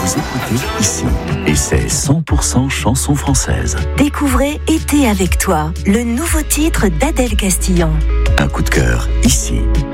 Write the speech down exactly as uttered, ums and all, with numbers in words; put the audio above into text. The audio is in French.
Vous écoutez ici, et c'est cent pour cent chanson française. Découvrez Été avec toi, le nouveau titre d'Adèle Castillon. Un coup de cœur, ici.